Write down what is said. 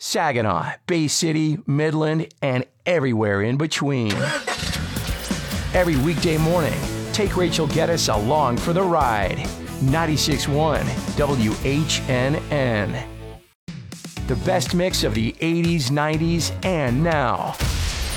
Saginaw, Bay City, Midland, and everywhere in between. Every weekday morning, take Rachel Geddes along for the ride. 96.1 WHNN. The best mix of the 80s, 90s, and now.